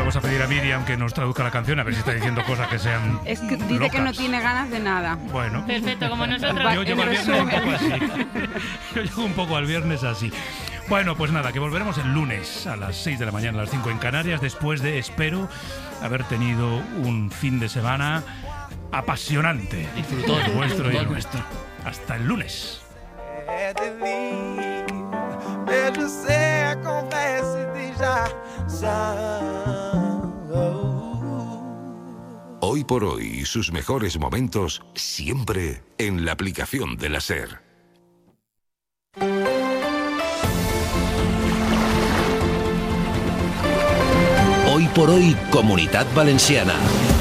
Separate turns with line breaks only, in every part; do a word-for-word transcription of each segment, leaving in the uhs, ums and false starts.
vamos a pedir a Miriam que nos traduzca la canción, a ver si está diciendo cosas que sean
Es que dice
locas.
que no tiene ganas de nada.
Bueno.
Perfecto, como nosotros.
Yo llego al viernes un poco así. Yo llego un poco al viernes así. Bueno, pues nada, que volveremos el lunes a las seis de la mañana, a las cinco en Canarias, después de, espero, haber tenido un fin de semana apasionante.
Disfrutón.
El vuestro y el
Disfrutón.
nuestro. Hasta el lunes.
Hoy por hoy, sus mejores momentos siempre en la aplicación de la SER.
Hoy por hoy, Comunitat Valenciana.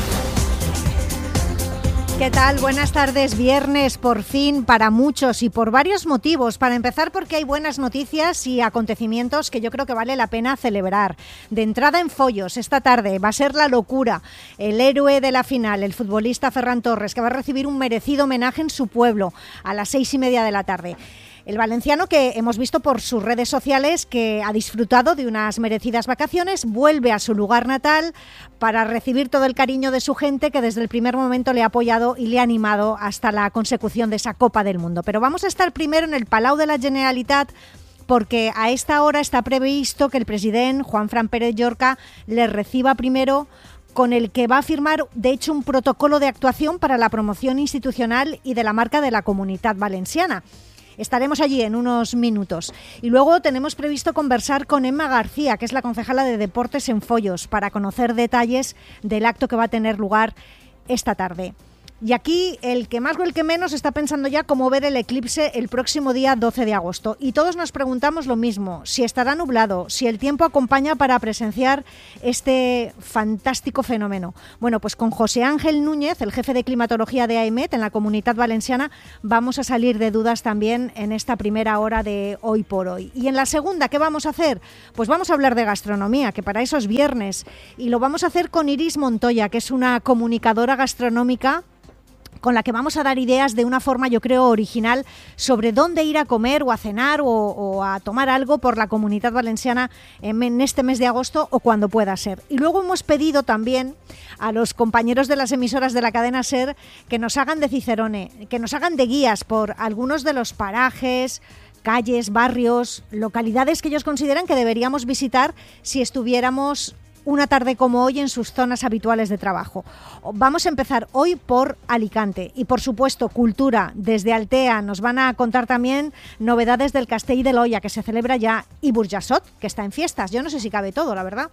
¿Qué tal? Buenas tardes. Viernes, por fin, para muchos y por varios motivos. Para empezar, porque hay buenas noticias y acontecimientos que yo creo que vale la pena celebrar. De entrada en Follos, esta tarde va a ser la locura. El héroe de la final, el futbolista Ferran Torres, que va a recibir un merecido homenaje en su pueblo a las seis y media de la tarde. El valenciano, que hemos visto por sus redes sociales que ha disfrutado de unas merecidas vacaciones, vuelve a su lugar natal para recibir todo el cariño de su gente, que desde el primer momento le ha apoyado y le ha animado hasta la consecución de esa Copa del Mundo. Pero vamos a estar primero en el Palau de la Generalitat, porque a esta hora está previsto que el presidente Juanfran Pérez Llorca le reciba primero, con el que va a firmar, de hecho, un protocolo de actuación para la promoción institucional y de la marca de la Comunitat Valenciana. Estaremos allí en unos minutos. Y luego tenemos previsto conversar con Emma García, que es la concejala de Deportes en Follos, para conocer detalles del acto que va a tener lugar esta tarde. Y aquí el que más o el que menos está pensando ya cómo ver el eclipse el próximo día doce de agosto. Y todos nos preguntamos lo mismo, si estará nublado, si el tiempo acompaña para presenciar este fantástico fenómeno. Bueno, pues con José Ángel Núñez, el jefe de climatología de AEMET en la Comunitat Valenciana, vamos a salir de dudas también en esta primera hora de Hoy por Hoy. Y en la segunda, ¿qué vamos a hacer? Pues vamos a hablar de gastronomía, que para eso es viernes. Y lo vamos a hacer con Iris Montoya, que es una comunicadora gastronómica con la que vamos a dar ideas de una forma, yo creo, original sobre dónde ir a comer o a cenar o, o a tomar algo por la Comunitat Valenciana en, en este mes de agosto o cuando pueda ser. Y luego hemos pedido también a los compañeros de las emisoras de la cadena SER que nos hagan de cicerone, que nos hagan de guías por algunos de los parajes, calles, barrios, localidades que ellos consideran que deberíamos visitar si estuviéramos una tarde como hoy en sus zonas habituales de trabajo. Vamos a empezar hoy por Alicante y, por supuesto, cultura. Desde Altea nos van a contar también novedades del Castell de l'Olla, que se celebra ya, y Burjassot, que está en fiestas. Yo no sé si cabe todo, la verdad.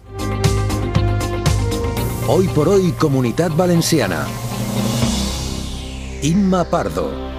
Hoy por hoy, Comunitat Valenciana. Inma Pardo.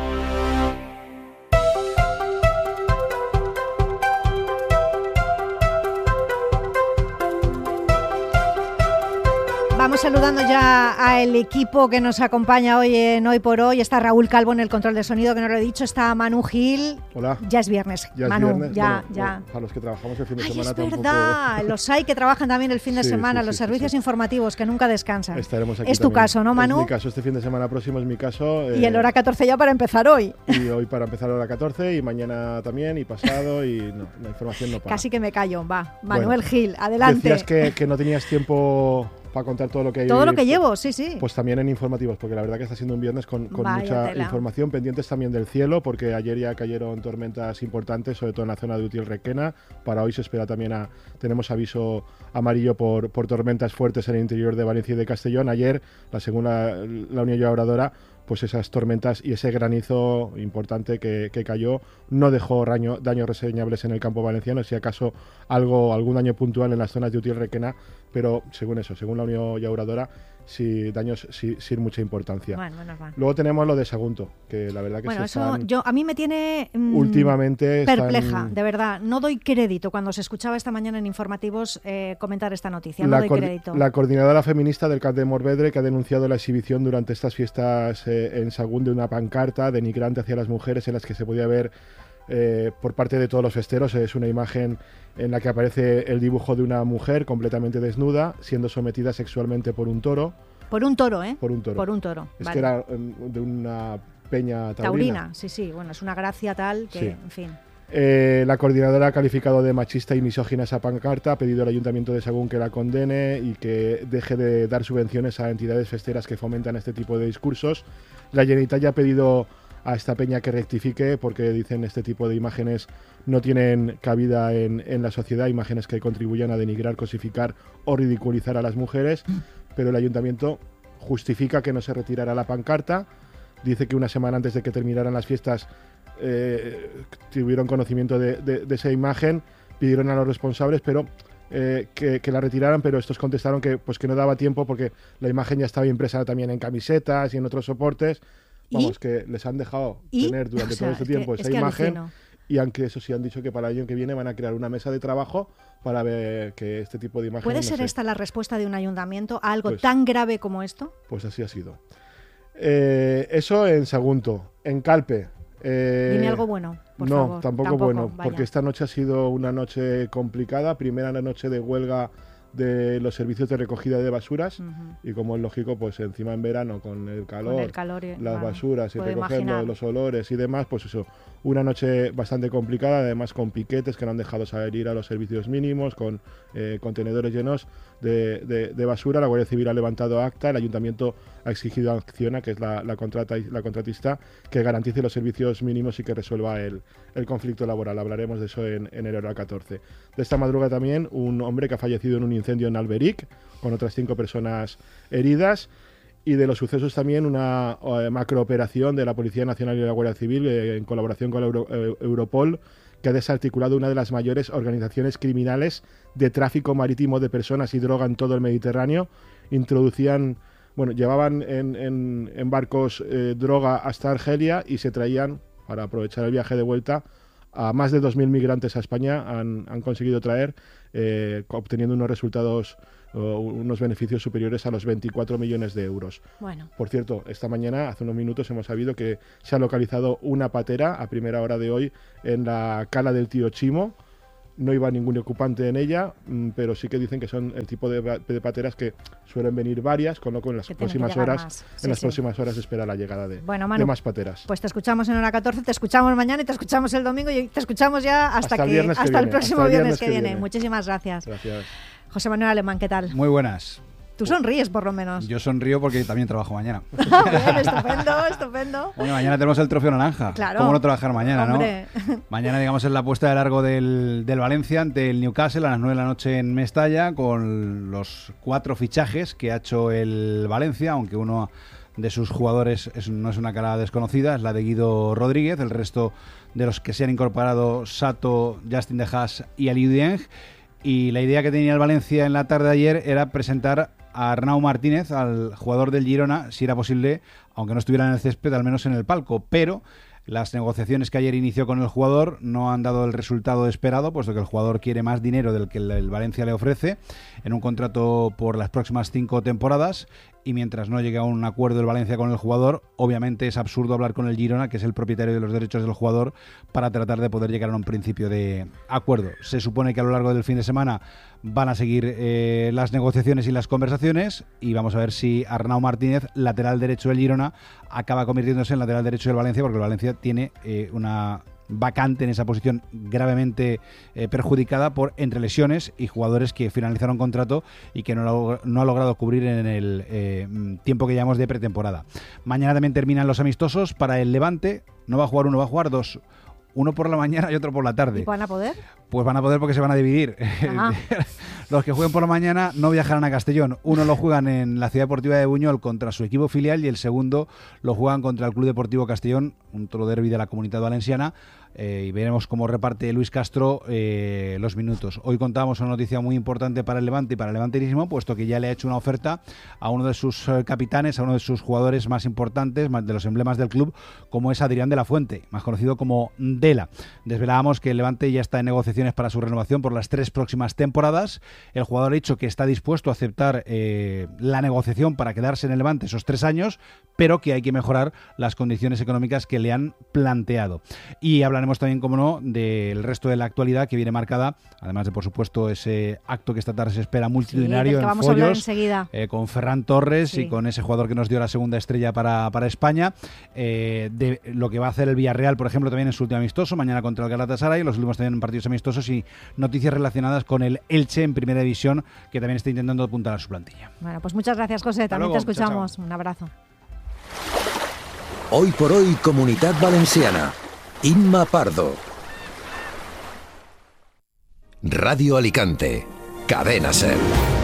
Vamos saludando ya al equipo que nos acompaña hoy en Hoy por Hoy. Está Raúl Calvo en el control de sonido, que no lo he dicho. Está Manu Gil.
Hola.
Ya es viernes,
ya es
Manu.
Viernes.
Ya,
bueno,
ya.
Bueno, para los que trabajamos el fin de
Ay,
semana
es
tampoco...
verdad. Los hay que trabajan también el fin de
Sí,
semana,
sí,
los
sí,
servicios
sí, sí.
informativos que nunca descansan.
Estaremos aquí
Es tu
también.
caso, ¿no, Manu?
Es mi caso. Este fin de semana próximo es mi caso.
Y el
eh,
hora catorce ya para empezar hoy.
Y hoy para empezar a la hora catorce y mañana también y pasado y no, la información no para.
Casi que me callo. Va, Manuel
Bueno,
Gil, adelante.
Decías que, que no tenías tiempo para contar todo lo que hay.
Todo lo que llevo, sí, sí.
Pues también en informativos, porque la verdad que está siendo un viernes con, con
Vaya
mucha
tela.
información, pendientes también del cielo, porque ayer ya cayeron tormentas importantes, sobre todo en la zona de Utiel-Requena. Para hoy se espera también, a, tenemos aviso amarillo por, por tormentas fuertes en el interior de Valencia y de Castellón. Ayer, la según la, la Unión Llauradora, pues esas tormentas y ese granizo importante que, que cayó no dejó raño, daños reseñables en el campo valenciano, si acaso algo, algún daño puntual en las zonas de Utiel-Requena, pero según eso, según la Unión Llauradora, sí, daños sí, sin mucha importancia.
Bueno, menos mal.
Luego tenemos lo de Sagunto, que la verdad que
Bueno,
se
eso
están,
yo, a mí me tiene mm,
últimamente
perpleja,
están-
de verdad. No doy crédito cuando se escuchaba esta mañana en informativos eh, comentar esta noticia. No
la,
doy
coordi-
crédito.
la coordinadora feminista del Camp de Morvedre, que ha denunciado la exhibición durante estas fiestas eh, en Sagún de una pancarta denigrante hacia las mujeres, en las que se podía ver eh, por parte de todos los festeros. Es una imagen en la que aparece el dibujo de una mujer completamente desnuda, siendo sometida sexualmente por un toro.
Por un toro, ¿eh?
Por un toro.
Por un toro.
Es
vale.
que era eh, de una peña taurina.
Taurina, sí, sí. Bueno, es una gracia tal que,
Sí.
en fin.
Eh, la coordinadora ha calificado de machista y misógina esa pancarta, ha pedido al Ayuntamiento de Sagún que la condene y que deje de dar subvenciones a entidades festeras que fomentan este tipo de discursos. La Generalitat ya ha pedido a esta peña que rectifique porque dicen este tipo de imágenes no tienen cabida en, en la sociedad, imágenes que contribuyan a denigrar, cosificar o ridiculizar a las mujeres, pero el Ayuntamiento justifica que no se retirará la pancarta, dice que una semana antes de que terminaran las fiestas Eh, tuvieron conocimiento de, de, de esa imagen, pidieron a los responsables pero eh, que, que la retiraran, pero estos contestaron que, pues, que no daba tiempo porque la imagen ya estaba impresa también en camisetas y en otros soportes. Vamos, ¿Y? que les han dejado ¿Y? tener durante o sea, todo este tiempo que, esa imagen alucino. Y aunque eso sí han dicho que para el año que viene van a crear una mesa de trabajo para ver que este tipo de imágenes...
¿Puede
no
ser
sé.
esta la respuesta de un ayuntamiento a algo
pues,
tan grave como esto?
Pues así ha sido. Eh, eso en Sagunto. En Calpe...
Eh, Dime algo bueno, por
no,
favor.
tampoco, tampoco bueno, vaya. Porque esta noche ha sido una noche complicada, primera noche de huelga de los servicios de recogida de basuras uh-huh. y como es lógico, pues encima en verano con el calor,
con el calor y,
las
bueno,
basuras y recogerlo, los olores y demás, pues eso, una noche bastante complicada, además con piquetes que no han dejado salir a los servicios mínimos, con eh, contenedores llenos de, de, de basura. La Guardia Civil ha levantado acta, el Ayuntamiento ha exigido a Acciona, que es la, la, contrata, la contratista, que garantice los servicios mínimos y que resuelva el, el conflicto laboral. Hablaremos de eso en, en el hora catorce. De esta madrugada también un hombre que ha fallecido en un incendio en Alberic, con otras cinco personas heridas. Y de los sucesos también una eh, macrooperación de la Policía Nacional y la Guardia Civil eh, en colaboración con la Euro, eh, Europol, que ha desarticulado una de las mayores organizaciones criminales de tráfico marítimo de personas y droga en todo el Mediterráneo. Introducían, bueno, llevaban en, en, en barcos eh, droga hasta Argelia y se traían, para aprovechar el viaje de vuelta, a más de dos mil migrantes a España. Han, han conseguido traer, eh, obteniendo unos resultados, uh, unos beneficios superiores a los veinticuatro millones de euros.
Bueno.
Por cierto, esta mañana, hace unos minutos, hemos sabido que se ha localizado una patera a primera hora de hoy en la cala del Tío Chimo. No iba ningún ocupante en ella, pero sí que dicen que son el tipo de, de pateras que suelen venir varias, con lo que en las que próximas horas, sí, en las sí. próximas horas espera la llegada de,
bueno, Manu,
de más pateras.
Pues te escuchamos en hora catorce, te escuchamos mañana y te escuchamos el domingo y te escuchamos ya hasta,
hasta,
que,
el,
hasta
que
el próximo
hasta el
viernes,
viernes
que,
que
viene.
viene.
Muchísimas gracias.
Gracias.
José Manuel Alemán, ¿qué tal?
Muy buenas.
Tú sonríes, por lo menos.
Yo sonrío porque también trabajo mañana.
Bien, estupendo, estupendo.
Bueno, mañana tenemos el trofeo naranja.
Claro.
¿Cómo no trabajar mañana,
Hombre.
no? Mañana, digamos, es la puesta de largo del, del Valencia ante el Newcastle a las nueve de la noche en Mestalla, con los cuatro fichajes que ha hecho el Valencia, aunque uno de sus jugadores es, no es una cara desconocida, es la de Guido Rodríguez. El resto de los que se han incorporado, Sato, Justin De Haas y Aliou Dieng. Y la idea que tenía el Valencia en la tarde de ayer era presentar a Arnau Martínez, al jugador del Girona, si era posible, aunque no estuviera en el césped, al menos en el palco. Pero las negociaciones que ayer inició con el jugador no han dado el resultado esperado, puesto que el jugador quiere más dinero del que el, el Valencia le ofrece en un contrato por las próximas cinco temporadas. Y mientras no llegue a un acuerdo el Valencia con el jugador, obviamente es absurdo hablar con el Girona, que es el propietario de los derechos del jugador, para tratar de poder llegar a un principio de acuerdo. Se supone que a lo largo del fin de semana van a seguir eh, las negociaciones y las conversaciones, y vamos a ver si Arnau Martínez, lateral derecho del Girona, acaba convirtiéndose en lateral derecho del Valencia, porque el Valencia tiene eh, una vacante en esa posición gravemente eh, perjudicada por entre lesiones y jugadores que finalizaron contrato y que no, lo, no ha logrado cubrir en el eh, tiempo que llevamos de pretemporada. Mañana también terminan los amistosos para el Levante. No va a jugar uno, va a jugar dos. Uno por la mañana y otro por la tarde.
¿Y van a poder?
Pues van a poder porque se van a dividir. Los que jueguen por la mañana no viajarán a Castellón. Uno lo juegan en la Ciudad Deportiva de Buñol contra su equipo filial y el segundo lo juegan contra el Club Deportivo Castellón, un toro derbi de la Comunidad Valenciana. Eh, y veremos cómo reparte Luis Castro eh, los minutos. Hoy contamos una noticia muy importante para el Levante y para el levantinismo, puesto que ya le ha hecho una oferta a uno de sus eh, capitanes, a uno de sus jugadores más importantes, más de los emblemas del club, como es Adrián de la Fuente, más conocido como Dela. Desvelábamos que el Levante ya está en negociaciones para su renovación por las tres próximas temporadas. El jugador ha dicho que está dispuesto a aceptar eh, la negociación para quedarse en el Levante esos tres años, pero que hay que mejorar las condiciones económicas que le han planteado. Y hablan hablaremos también, como no, del resto de la actualidad que viene marcada, además de, por supuesto, ese acto que esta tarde se espera multitudinario
sí,
en
vamos
Follos,
a hablar enseguida.
Eh, con Ferran Torres
sí.
y con ese jugador que nos dio la segunda estrella para, para España, eh, de lo que va a hacer el Villarreal, por ejemplo, también en su último amistoso, mañana contra el Galatasaray, los últimos también partidos amistosos y noticias relacionadas con el Elche en Primera División, que también está intentando apuntar a su plantilla.
Bueno, pues muchas gracias, José. También
luego.
te escuchamos.
Chao, chao.
Un abrazo.
Hoy por hoy, Comunidad Valenciana. Inma Pardo. Radio Alicante. Cadena SER.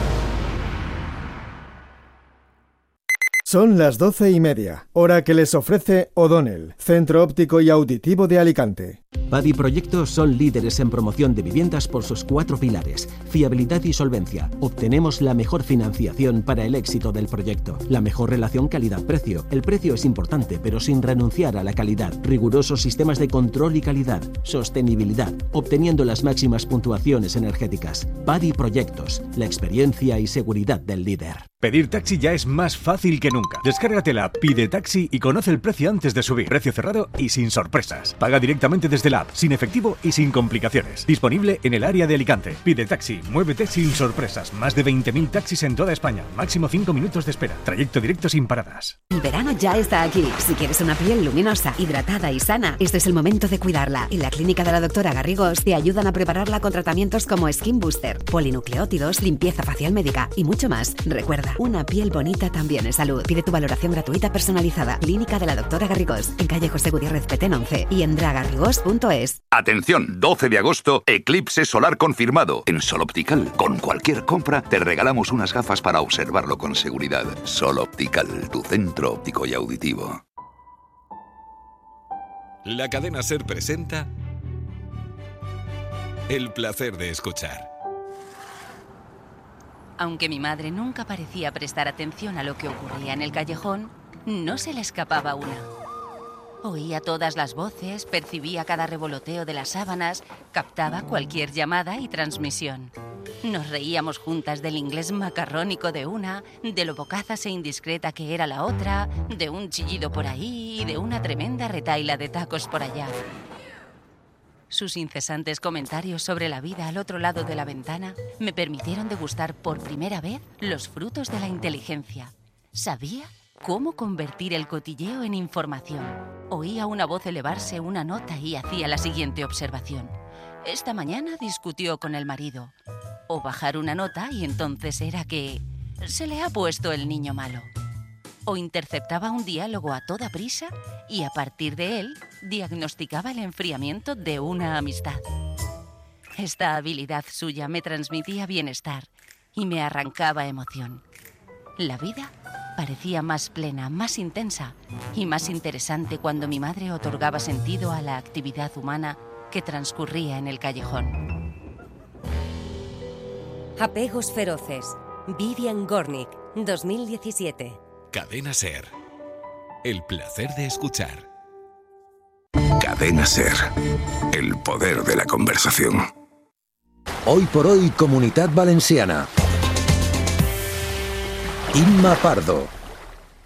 Son las doce y media, hora que les ofrece O'Donnell, Centro Óptico y Auditivo de Alicante.
Padi Proyectos son líderes en promoción de viviendas por sus cuatro pilares: fiabilidad y solvencia. Obtenemos la mejor financiación para el éxito del proyecto. La mejor relación calidad-precio. El precio es importante, pero sin renunciar a la calidad. Rigurosos sistemas de control y calidad. Sostenibilidad, obteniendo las máximas puntuaciones energéticas. Padi Proyectos, la experiencia y seguridad del líder.
Pedir taxi ya es más fácil que nunca. Descárgate la app Pide Taxi y conoce el precio antes de subir. Precio cerrado y sin sorpresas. Paga directamente desde la app, sin efectivo y sin complicaciones. Disponible en el área de Alicante. Pide Taxi, muévete sin sorpresas. Más de veinte mil taxis en toda España. Máximo cinco minutos de espera. Trayecto directo sin paradas.
El verano ya está aquí. Si quieres una piel luminosa, hidratada y sana, este es el momento de cuidarla. En la clínica de la doctora Garrigós te ayudan a prepararla con tratamientos como Skin Booster, polinucleótidos, limpieza facial médica y mucho más. Recuerda, una piel bonita también es salud. Pide tu valoración gratuita personalizada. Clínica de la doctora Garrigós, en calle José Gutiérrez Petén once y en dragarrigós punto es.
Atención, doce de agosto, eclipse solar confirmado. En Sol Optical, con cualquier compra, te regalamos unas gafas para observarlo con seguridad. Sol Optical, tu centro óptico y auditivo.
La cadena SER presenta El placer de escuchar.
Aunque mi madre nunca parecía prestar atención a lo que ocurría en el callejón, no se le escapaba una. Oía todas las voces, percibía cada revoloteo de las sábanas, captaba cualquier llamada y transmisión. Nos reíamos juntas del inglés macarrónico de una, de lo bocazas e indiscreta que era la otra, de un chillido por ahí y de una tremenda retahíla de tacos por allá. Sus incesantes comentarios sobre la vida al otro lado de la ventana me permitieron degustar por primera vez los frutos de la inteligencia. Sabía cómo convertir el cotilleo en información. Oía una voz elevarse una nota y hacía la siguiente observación. Esta mañana discutió con el marido. O bajar una nota y entonces era que se le ha puesto el niño malo. O interceptaba un diálogo a toda prisa y a partir de él diagnosticaba el enfriamiento de una amistad. Esta habilidad suya me transmitía bienestar y me arrancaba emoción. La vida parecía más plena, más intensa y más interesante cuando mi madre otorgaba sentido a la actividad humana que transcurría en el callejón.
Apegos feroces. Vivian Gornick, dos mil diecisiete.
Cadena SER. El placer de escuchar. Cadena SER. El poder de la conversación.
Hoy por hoy, Comunidad Valenciana. Inma Pardo.